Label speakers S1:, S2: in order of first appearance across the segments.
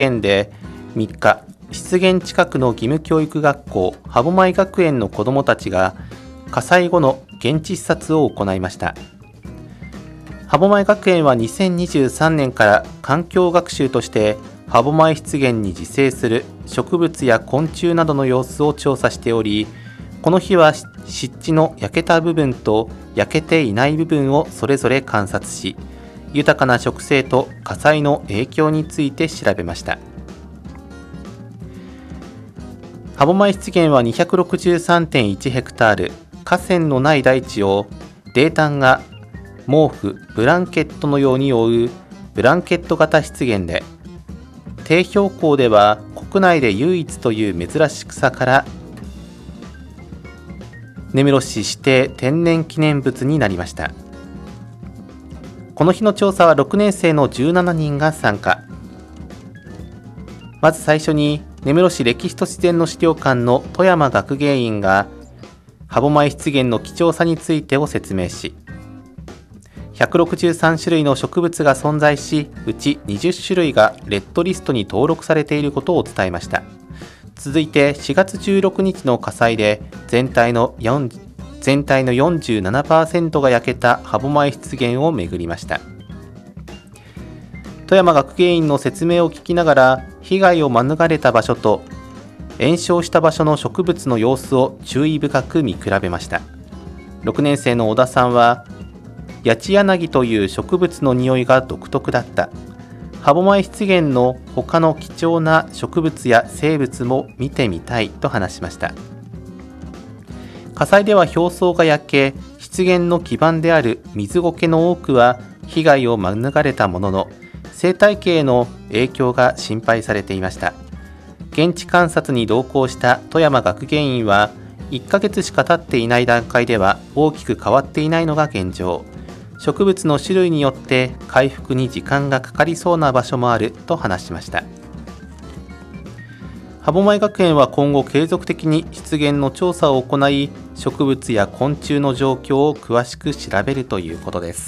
S1: 県で3日、湿原近くの義務教育学校歯舞学園の子どもたちが火災後の現地視察を行いました。歯舞学園は2023年から環境学習として歯舞湿原に自生する植物や昆虫などの様子を調査しており、この日は湿地の焼けた部分と焼けていない部分をそれぞれ観察し、豊かな植生と火災の影響について調べました。歯舞湿原は 263.1 ヘクタール、河川のない大地を泥炭が毛布、ブランケットのように覆うブランケット型湿原で、低標高では国内で唯一という珍しさから根室市指定天然記念物になりました。この日の調査は6年生の17人が参加。まず最初に根室市歴史と自然の資料館の富山学芸員が歯舞湿原の貴重さについてを説明し、163種類の植物が存在し、うち20種類がレッドリストに登録されていることを伝えました。続いて4月16日の火災で全体の 47% が焼けた歯舞湿原を巡りました。富山学芸員の説明を聞きながら、被害を免れた場所と延焼した場所の植物の様子を注意深く見比べました。6年生の小田さんは、ヤチヤナギという植物の匂いが独特だった。歯舞湿原の他の貴重な植物や生物も見てみたいと話しました。火災では表層が焼け、湿原の基盤である水苔の多くは被害を免れたものの、生態系への影響が心配されていました。現地観察に同行した富山学芸員は、1ヶ月しか経っていない段階では大きく変わっていないのが現状。植物の種類によって回復に時間がかかりそうな場所もあると話しました。歯舞学園は今後継続的に湿原の調査を行い、植物や昆虫の状況を詳しく調べるということです。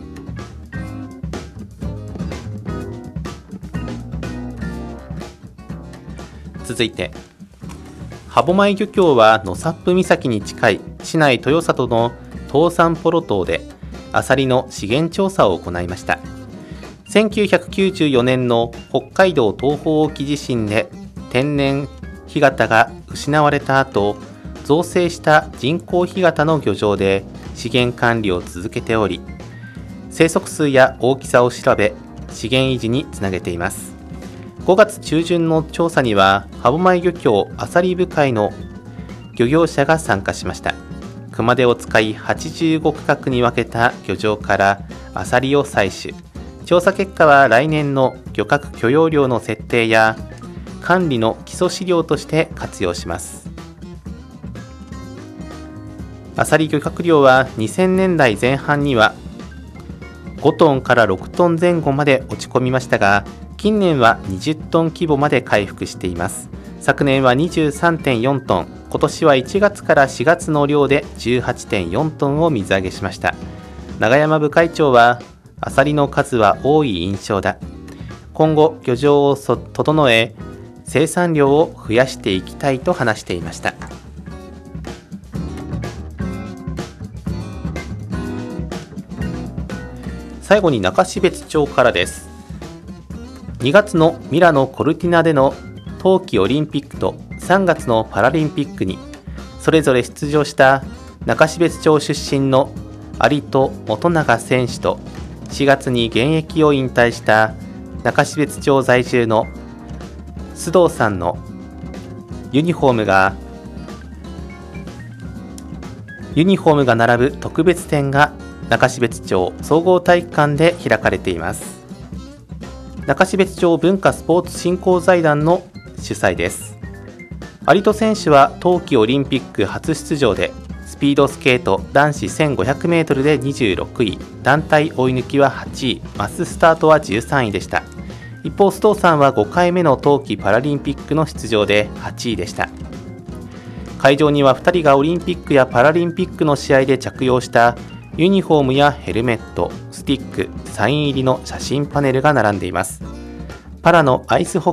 S1: 続いて、歯舞漁協は納沙布岬に近い市内豊里の東山ポロ島でアサリの資源調査を行いました。1994年の北海道東方沖地震で天然干潟が失われた後、造成した人工干潟の漁場で資源管理を続けており、生息数や大きさを調べ、資源維持につなげています。5月中旬の調査には、歯舞漁協アサリ部会の漁業者が参加しました。熊手を使い85区画に分けた漁場からアサリを採取。調査結果は来年の漁獲許容量の設定や管理の基礎資料として活用します。アサリ漁獲量は2000年代前半には5トンから6トン前後まで落ち込みましたが、近年は20トン規模まで回復しています。昨年は 23.4 トン、今年は1月から4月の漁で 18.4 トンを水揚げしました。永山部会長は、アサリの数は多い印象だ。今後漁場を整え、生産量を増やしていきたいと話していました。最後に中標津町からです。2月のミラノ・コルティナでの冬季オリンピックと3月のパラリンピックにそれぞれ出場した中標津町出身の有戸元永選手と、4月に現役を引退した中標津町在住の須藤さんのユニフォームが並ぶ特別展が中標津町総合体育館で開かれています。中標津町文化スポーツ振興財団の主催です。有戸選手は冬季オリンピック初出場で、スピードスケート男子 1500m で26位、団体追い抜きは8位、マススタートは13位でした。一方、須藤さんは5回目の冬季パラリンピックの出場で8位でした。会場には2人がオリンピックやパラリンピックの試合で着用したユニフォームやヘルメット、スティック、サイン入りの写真パネルが並んでいます。 パラのアイスホ